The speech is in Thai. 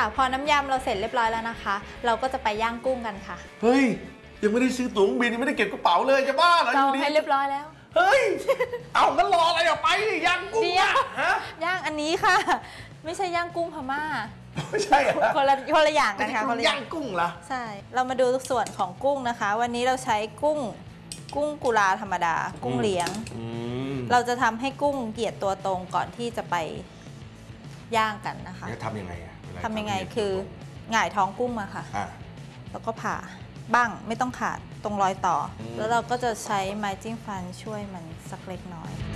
ค่ะพอน้ำยำเราเสร็จเรียบร้อยแล้วนะคะ เราก็จะไปย่างกุ้งกันค่ะเฮ้ยยังไม่ได้ซื้อตั๋วเครื่องบินยังไม่ได้เก็บกระเป๋าเลยจะบ้าเหรอจองให้เรียบร้อยแล้วเฮ้ยเอางั้นรออะไรอ่ะไปดิย่างกุ้งอ่ะฮะย่างอันนี้ค่ะ ไม่ใช่ย่างกุ้งพม่าไม่ใช่เหรอคนละอย่างกันค่ะย่างกุ้งเหรอใช่เรามาดูส่วนของกุ้งนะคะ วันนี้เราใช้กุ้งกุลาธรรมดากุ้งเลี้ยงเราจะทำให้กุ้งเหยียดตัวตรงก่อนที่จะไปย่างกันนะคะทำยังไงอะทำยังไงคือหง่ายท้องกุ้งมาค่ะแล้วก็ผ่าบ้างไม่ต้องขาดตรงรอยต่อแล้วเราก็จะใช้ไม้จิ้มฟันช่วยมันสักเล็กน้อย